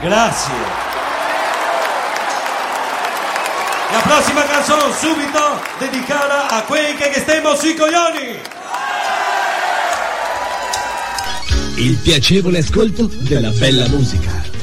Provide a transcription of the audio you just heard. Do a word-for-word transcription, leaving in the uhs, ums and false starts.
Grazie. La prossima canzone subito dedicata a quei che, che stiamo sui coglioni. Il piacevole ascolto della bella musica.